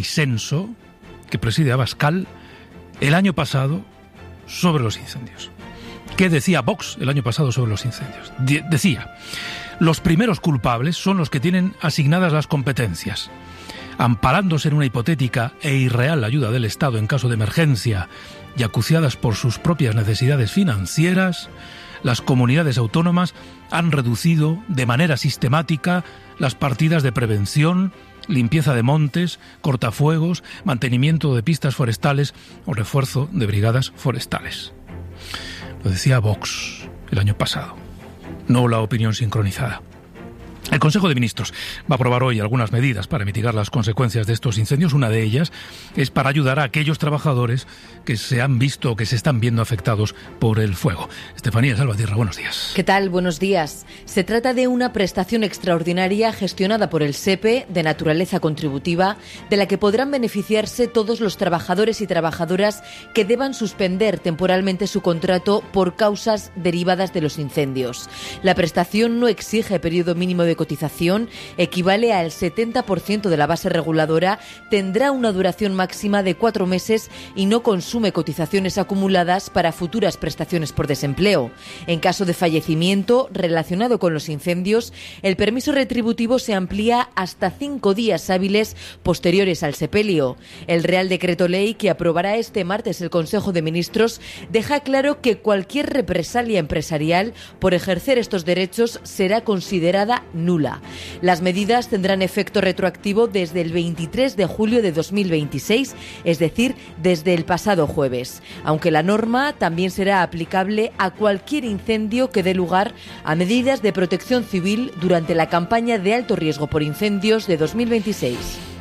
disenso que preside Abascal el año pasado sobre los incendios. ¿Qué decía Vox el año pasado sobre los incendios? Decía: los primeros culpables son los que tienen asignadas las competencias. Amparándose en una hipotética e irreal ayuda del Estado en caso de emergencia y acuciadas por sus propias necesidades financieras, las comunidades autónomas han reducido de manera sistemática las partidas de prevención, limpieza de montes, cortafuegos, mantenimiento de pistas forestales o refuerzo de brigadas forestales. Lo decía Vox el año pasado, no la opinión sincronizada. El Consejo de Ministros va a aprobar hoy algunas medidas para mitigar las consecuencias de estos incendios. Una de ellas es para ayudar a aquellos trabajadores que se han visto o que se están viendo afectados por el fuego. Estefanía Salvatierra, buenos días. ¿Qué tal? Buenos días. Se trata de una prestación extraordinaria gestionada por el SEPE, de naturaleza contributiva, de la que podrán beneficiarse todos los trabajadores y trabajadoras que deban suspender temporalmente su contrato por causas derivadas de los incendios. La prestación no exige periodo mínimo de cotización, equivale al 70% de la base reguladora, tendrá una duración máxima de 4 meses y no consume cotizaciones acumuladas para futuras prestaciones por desempleo. En caso de fallecimiento relacionado con los incendios, el permiso retributivo se amplía hasta 5 días hábiles posteriores al sepelio. El Real Decreto Ley que aprobará este martes el Consejo de Ministros deja claro que cualquier represalia empresarial por ejercer estos derechos será considerada nula. Las medidas tendrán efecto retroactivo desde el 23 de julio de 2026, es decir, desde el pasado jueves, aunque la norma también será aplicable a cualquier incendio que dé lugar a medidas de protección civil durante la campaña de alto riesgo por incendios de 2026.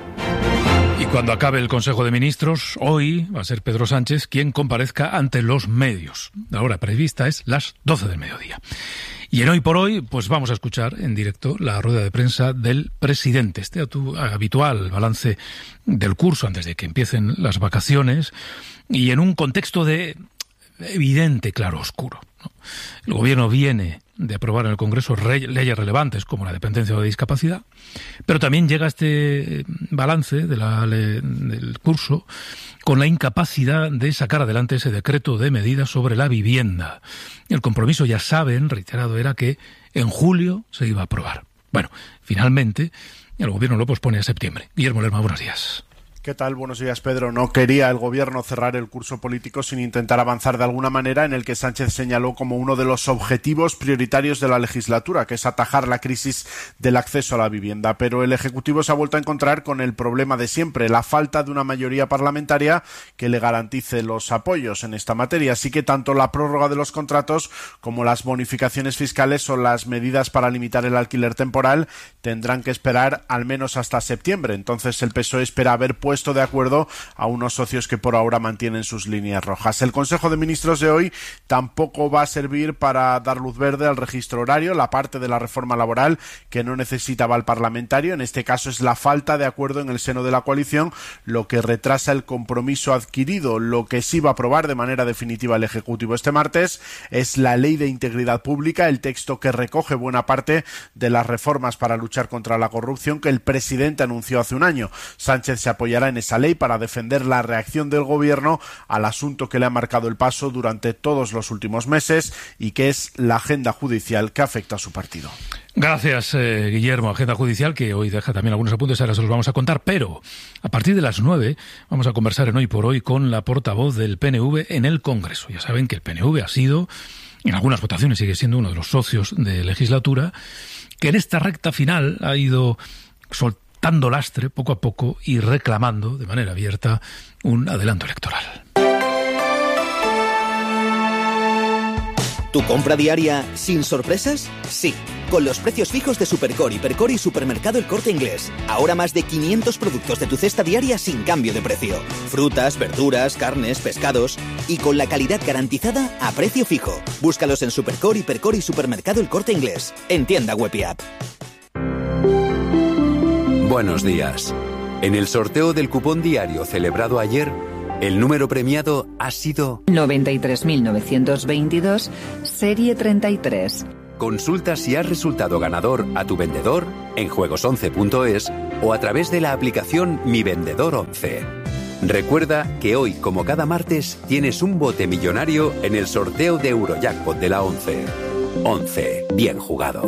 Y cuando acabe el Consejo de Ministros, hoy va a ser Pedro Sánchez quien comparezca ante los medios. La hora prevista es las 12 del mediodía. Y en Hoy por Hoy, pues vamos a escuchar en directo la rueda de prensa del presidente. Este habitual balance del curso antes de que empiecen las vacaciones y en un contexto de evidente claroscuro, ¿no? El gobierno viene de aprobar en el Congreso leyes relevantes como la dependencia o de discapacidad, pero también llega este balance del curso con la incapacidad de sacar adelante ese decreto de medidas sobre la vivienda. El compromiso, ya saben, reiterado, era que en julio se iba a aprobar. Bueno, finalmente el gobierno lo pospone a septiembre. Guillermo Lerma, buenos días. ¿Qué tal? Buenos días, Pedro. No quería el gobierno cerrar el curso político sin intentar avanzar de alguna manera en el que Sánchez señaló como uno de los objetivos prioritarios de la legislatura, que es atajar la crisis del acceso a la vivienda. Pero el Ejecutivo se ha vuelto a encontrar con el problema de siempre, la falta de una mayoría parlamentaria que le garantice los apoyos en esta materia. Así que tanto la prórroga de los contratos como las bonificaciones fiscales o las medidas para limitar el alquiler temporal tendrán que esperar al menos hasta septiembre. Entonces el PSOE espera haber puesto de acuerdo a unos socios que por ahora mantienen sus líneas rojas. El Consejo de Ministros de hoy tampoco va a servir para dar luz verde al registro horario, la parte de la reforma laboral que no necesitaba el parlamentario. En este caso es la falta de acuerdo en el seno de la coalición lo que retrasa el compromiso adquirido. Lo que sí va a aprobar de manera definitiva el Ejecutivo este martes es la Ley de Integridad Pública, el texto que recoge buena parte de las reformas para luchar contra la corrupción que el presidente anunció hace un año. Sánchez se apoyará en esa ley para defender la reacción del gobierno al asunto que le ha marcado el paso durante todos los últimos meses y que es la agenda judicial que afecta a su partido. Gracias, Guillermo. Agenda judicial que hoy deja también algunos apuntes, ahora se los vamos a contar, pero a partir de las 9 vamos a conversar en Hoy por Hoy con la portavoz del PNV en el Congreso. Ya saben que el PNV ha sido, en algunas votaciones sigue siendo uno de los socios de legislatura, que en esta recta final ha ido soltando lastre poco a poco y reclamando de manera abierta un adelanto electoral. ¿Tu compra diaria sin sorpresas? Sí, con los precios fijos de Supercore, Hipercore y Supermercado El Corte Inglés. Ahora más de 500 productos de tu cesta diaria sin cambio de precio. Frutas, verduras, carnes, pescados y con la calidad garantizada a precio fijo. Búscalos en Supercore, Hipercore y Supermercado El Corte Inglés. En tienda web y app. Buenos días. En el sorteo del cupón diario celebrado ayer, el número premiado ha sido 93.922, serie 33. Consulta si has resultado ganador a tu vendedor en juegos11.es o a través de la aplicación Mi Vendedor 11. Recuerda que hoy, como cada martes, tienes un bote millonario en el sorteo de Eurojackpot de la 11. 11. Bien jugado.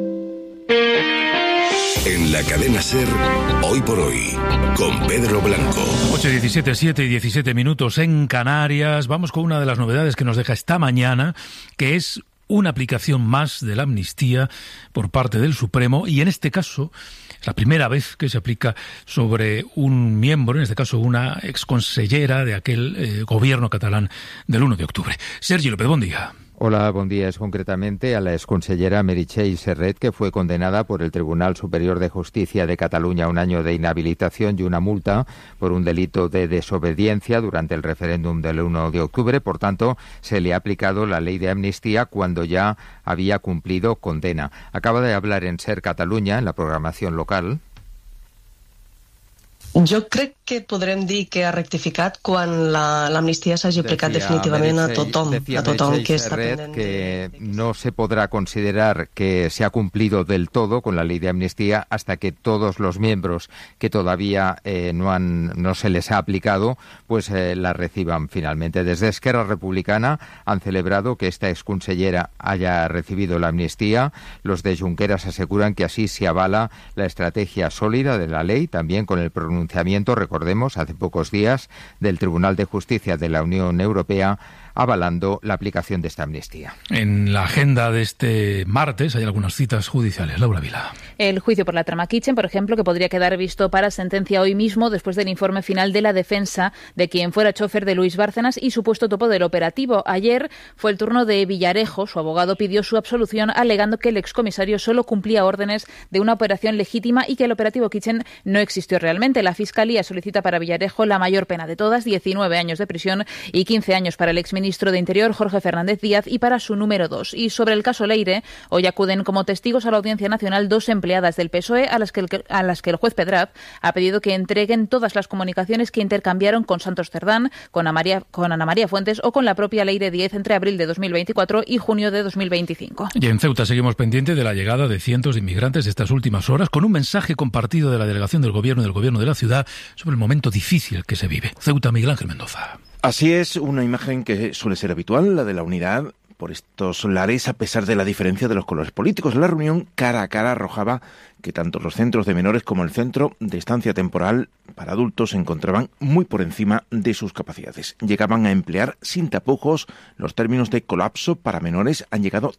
En la cadena SER, Hoy por Hoy, con Pedro Blanco. 8:17, 7 y 17 minutos en Canarias. Vamos con una de las novedades que nos deja esta mañana, que es una aplicación más de la amnistía por parte del Supremo, y en este caso es la primera vez que se aplica sobre un miembro, en este caso una exconsellera de aquel gobierno catalán del 1 de octubre. Sergi López, buen día. Hola, buen día. Es concretamente a la exconsellera Meritxell Serret, que fue condenada por el Tribunal Superior de Justicia de Cataluña a 1 año de inhabilitación y una multa por un delito de desobediencia durante el referéndum del 1 de octubre. Por tanto, se le ha aplicado la ley de amnistía cuando ya había cumplido condena. Acaba de hablar en SER Catalunya, en la programación local. Jo crec que podrem dir que ha rectificat quan l'amnistia s'hagi aplicat definitivament a tothom que està pendent. Que no se podrá considerar que se ha cumplido del todo con la ley de amnistía hasta que todos los miembros que todavía no se les ha aplicado, pues la reciban finalmente. Desde Esquerra Republicana han celebrado que esta exconsellera haya recibido la amnistía. Los de Junqueras aseguran que así se avala la estrategia sólida de la ley, también con el pronunciamiento, recordemos, hace pocos días, del Tribunal de Justicia de la Unión Europea avalando la aplicación de esta amnistía. En la agenda de este martes hay algunas citas judiciales. Laura Vila. El juicio por la trama Kitchen, por ejemplo, que podría quedar visto para sentencia hoy mismo después del informe final de la defensa de quien fuera chofer de Luis Bárcenas y supuesto topo del operativo. Ayer fue el turno de Villarejo. Su abogado pidió su absolución alegando que el excomisario solo cumplía órdenes de una operación legítima y que el operativo Kitchen no existió realmente. La Fiscalía solicita para Villarejo la mayor pena de todas, 19 años de prisión y 15 años para el exministro de Interior, Jorge Fernández Díaz, y para su número 2. Y sobre el caso Leire, hoy acuden como testigos a la Audiencia Nacional 2 empleadas del PSOE a las que el juez Pedraz ha pedido que entreguen todas las comunicaciones que intercambiaron con Santos Cerdán, con Ana María Fuentes o con la propia Leire Díez entre abril de 2024 y junio de 2025. Y en Ceuta seguimos pendiente de la llegada de cientos de inmigrantes estas últimas horas, con un mensaje compartido de la delegación del gobierno y del gobierno de la ciudad sobre el momento difícil que se vive. Ceuta, Miguel Ángel Mendoza. Así es, una imagen que suele ser habitual, la de la unidad por estos lares, a pesar de la diferencia de los colores políticos. La reunión cara a cara arrojaba que tanto los centros de menores como el centro de estancia temporal para adultos se encontraban muy por encima de sus capacidades. Llegaban a emplear sin tapujos los términos de colapso. Para menores han llegado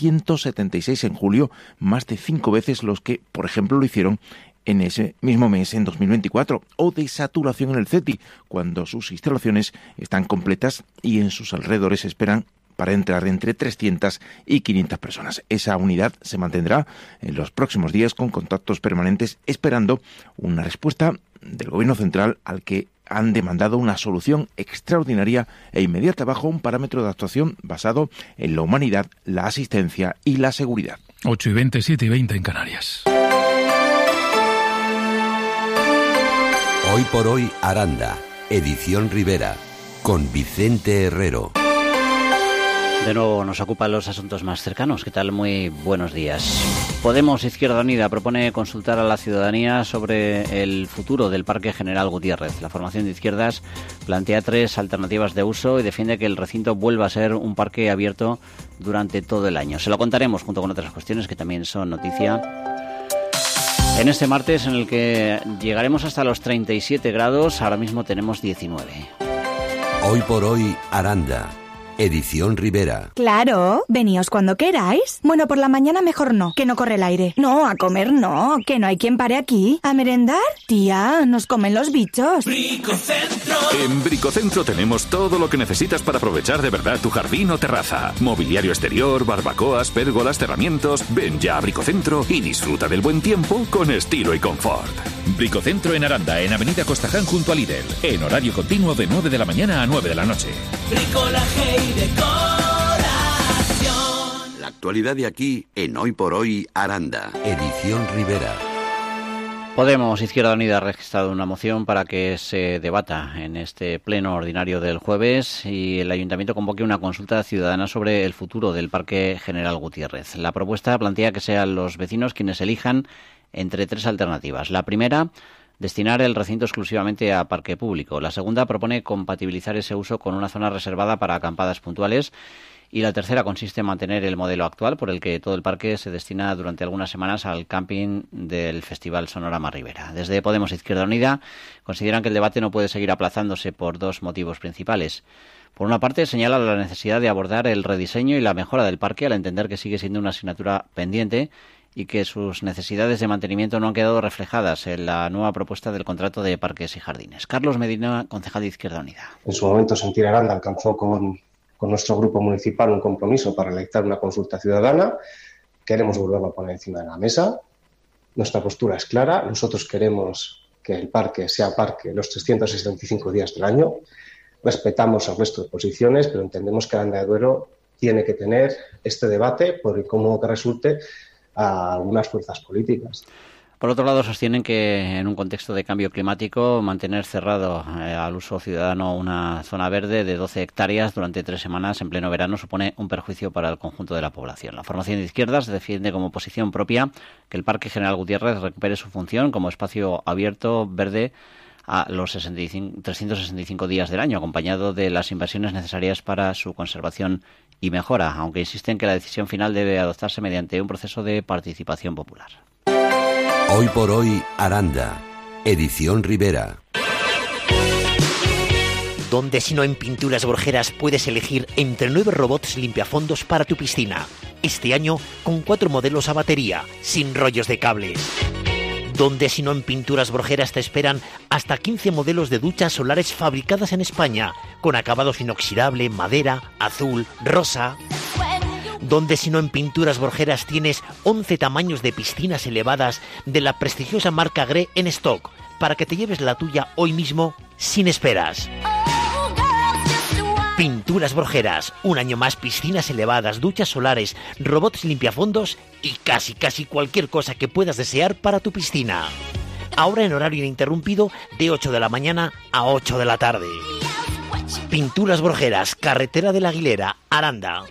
376 en julio, más de 5 veces los que, por ejemplo, lo hicieron en ese mismo mes, en 2024, o de saturación en el CETI, cuando sus instalaciones están completas y en sus alrededores esperan para entrar entre 300 y 500 personas. Esa unidad se mantendrá en los próximos días con contactos permanentes, esperando una respuesta del Gobierno central al que han demandado una solución extraordinaria e inmediata bajo un parámetro de actuación basado en la humanidad, la asistencia y la seguridad. 8:20, 7:20 en Canarias. Hoy por Hoy Aranda, edición Rivera, con Vicente Herrero. De nuevo nos ocupan los asuntos más cercanos. ¿Qué tal? Muy buenos días. Podemos Izquierda Unida propone consultar a la ciudadanía sobre el futuro del Parque General Gutiérrez. La formación de izquierdas plantea 3 alternativas de uso y defiende que el recinto vuelva a ser un parque abierto durante todo el año. Se lo contaremos junto con otras cuestiones que también son noticia en este martes, en el que llegaremos hasta los 37 grados. Ahora mismo tenemos 19. Hoy por Hoy Aranda, edición Rivera. Claro, veníos cuando queráis. Bueno, por la mañana mejor no, que no corre el aire. No, a comer no, que no hay quien pare aquí. ¿A merendar? Tía, nos comen los bichos. Bricocentro. En Bricocentro tenemos todo lo que necesitas para aprovechar de verdad tu jardín o terraza. Mobiliario exterior, barbacoas, pérgolas, cerramientos. Ven ya a Bricocentro y disfruta del buen tiempo con estilo y confort. Bricocentro en Aranda, en Avenida Costaján junto a Lidl. En horario continuo de 9 de la mañana a 9 de la noche. Bricolaje y decoración. La actualidad de aquí en Hoy por Hoy Aranda, edición Rivera. Podemos, Izquierda Unida, ha registrado una moción para que se debata en este pleno ordinario del jueves y el Ayuntamiento convoque una consulta ciudadana sobre el futuro del Parque General Gutiérrez. La propuesta plantea que sean los vecinos quienes elijan entre 3 alternativas. La primera, destinar el recinto exclusivamente a parque público. La segunda propone compatibilizar ese uso con una zona reservada para acampadas puntuales. Y la tercera consiste en mantener el modelo actual por el que todo el parque se destina durante algunas semanas al camping del Festival Sonorama Ribera. Desde Podemos Izquierda Unida consideran que el debate no puede seguir aplazándose por 2 motivos principales. Por una parte, señala la necesidad de abordar el rediseño y la mejora del parque al entender que sigue siendo una asignatura pendiente y que sus necesidades de mantenimiento no han quedado reflejadas en la nueva propuesta del contrato de parques y jardines. Carlos Medina, concejal de Izquierda Unida. En su momento, Sentir Aranda alcanzó con nuestro grupo municipal un compromiso para realizar una consulta ciudadana. Queremos volverlo a poner encima de la mesa. Nuestra postura es clara. Nosotros queremos que el parque sea parque los 365 días del año. Respetamos el resto de posiciones, pero entendemos que Aranda de Duero tiene que tener este debate por el cómo que resulte a algunas fuerzas políticas. Por otro lado, sostienen que en un contexto de cambio climático, mantener cerrado al uso ciudadano una zona verde de 12 hectáreas durante 3 semanas en pleno verano supone un perjuicio para el conjunto de la población. La formación de izquierdas defiende como posición propia que el Parque General Gutiérrez recupere su función como espacio abierto, verde, a los 365 días del año, acompañado de las inversiones necesarias para su conservación y mejora, aunque insisten que la decisión final debe adoptarse mediante un proceso de participación popular. Hoy por hoy, Aranda. Edición Ribera. Donde si no en Pinturas Borjeras puedes elegir entre 9 robots limpiafondos para tu piscina. Este año con 4 modelos a batería, sin rollos de cables. Donde si no en Pinturas Borjeras te esperan hasta 15 modelos de duchas solares fabricadas en España, con acabados inoxidable, madera, azul, rosa. Donde si no en Pinturas Borjeras tienes 11 tamaños de piscinas elevadas de la prestigiosa marca Gré en stock, para que te lleves la tuya hoy mismo sin esperas. Pinturas Borjeras, un año más piscinas elevadas, duchas solares, robots limpiafondos y casi cualquier cosa que puedas desear para tu piscina. Ahora en horario ininterrumpido de 8 de la mañana a 8 de la tarde. Pinturas Borjeras, carretera de la Aguilera, Aranda.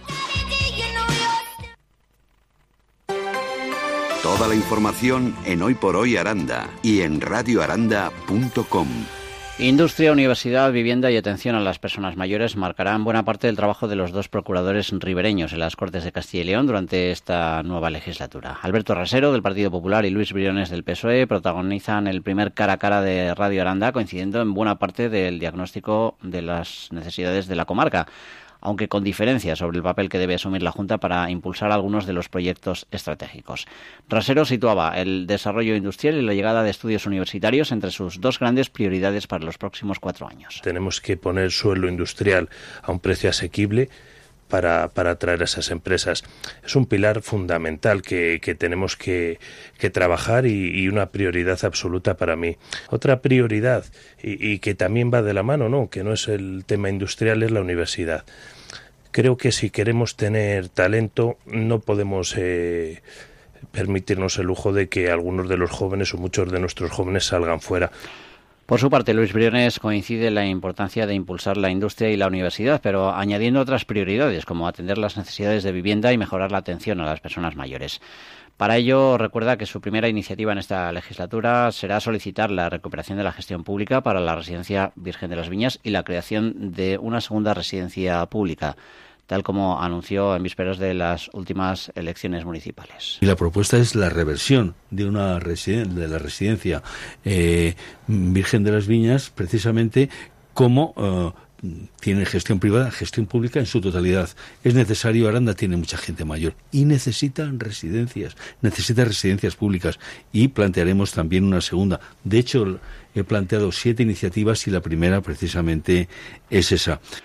Toda la información en Hoy por Hoy Aranda y en radioaranda.com. Industria, universidad, vivienda y atención a las personas mayores marcarán buena parte del trabajo de los 2 procuradores ribereños en las Cortes de Castilla y León durante esta nueva legislatura. Alberto Rasero, del Partido Popular, y Luis Briones, del PSOE, protagonizan el primer cara a cara de Radio Aranda, coincidiendo en buena parte del diagnóstico de las necesidades de la comarca, aunque con diferencias sobre el papel que debe asumir la Junta para impulsar algunos de los proyectos estratégicos. Rasero situaba el desarrollo industrial y la llegada de estudios universitarios entre sus 2 grandes prioridades para los próximos 4 años. Tenemos que poner suelo industrial a un precio asequible para atraer a esas empresas. Es un pilar fundamental que tenemos que trabajar y una prioridad absoluta para mí. Otra prioridad, y que también va de la mano, ¿no?, que no es el tema industrial, es la universidad. Creo que si queremos tener talento no podemos permitirnos el lujo de que algunos de los jóvenes o muchos de nuestros jóvenes salgan fuera. Por su parte, Luis Briones coincide en la importancia de impulsar la industria y la universidad, pero añadiendo otras prioridades, como atender las necesidades de vivienda y mejorar la atención a las personas mayores. Para ello, recuerda que su primera iniciativa en esta legislatura será solicitar la recuperación de la gestión pública para la Residencia Virgen de las Viñas y la creación de una segunda residencia pública, tal como anunció en vísperas de las últimas elecciones municipales. Y la propuesta es la reversión de la residencia Virgen de las Viñas, precisamente como tiene gestión privada, gestión pública en su totalidad. Es necesario, Aranda tiene mucha gente mayor y necesita residencias públicas, y plantearemos también una segunda. De hecho, he planteado 7 iniciativas y la primera precisamente es esa.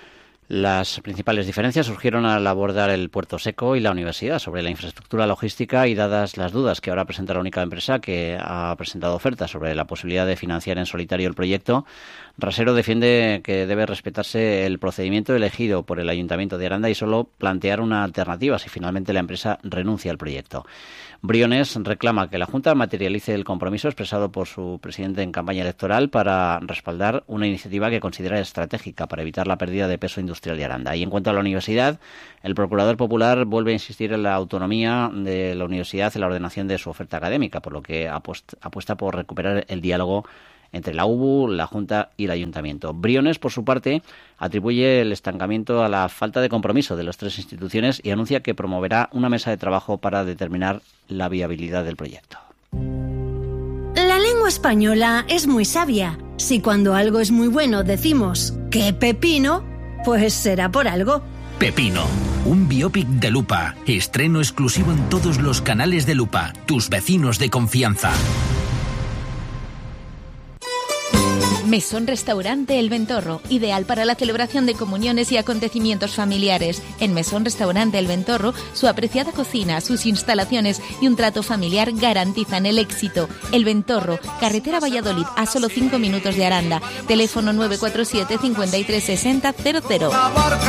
Las principales diferencias surgieron al abordar el puerto seco y la universidad sobre la infraestructura logística y dadas las dudas que ahora presenta la única empresa que ha presentado ofertas sobre la posibilidad de financiar en solitario el proyecto. Rasero defiende que debe respetarse el procedimiento elegido por el Ayuntamiento de Aranda y solo plantear una alternativa si finalmente la empresa renuncia al proyecto. Briones reclama que la Junta materialice el compromiso expresado por su presidente en campaña electoral para respaldar una iniciativa que considera estratégica para evitar la pérdida de peso industrial de Aranda. Y en cuanto a la universidad, el Procurador Popular vuelve a insistir en la autonomía de la universidad en la ordenación de su oferta académica, por lo que apuesta por recuperar el diálogo entre la UBU, la Junta y el Ayuntamiento. Briones, por su parte, atribuye el estancamiento a la falta de compromiso de las tres instituciones y anuncia que promoverá una mesa de trabajo para determinar la viabilidad del proyecto. La lengua española es muy sabia. Si cuando algo es muy bueno decimos ¡qué pepino!, pues será por algo. Pepino, un biopic de Lupa. Estreno exclusivo en todos los canales de Lupa. Tus vecinos de confianza. Mesón Restaurante El Ventorro, ideal para la celebración de comuniones y acontecimientos familiares. En Mesón Restaurante El Ventorro, su apreciada cocina, sus instalaciones y un trato familiar garantizan el éxito. El Ventorro, carretera Valladolid, a solo 5 minutos de Aranda. Teléfono 947 53 60 00.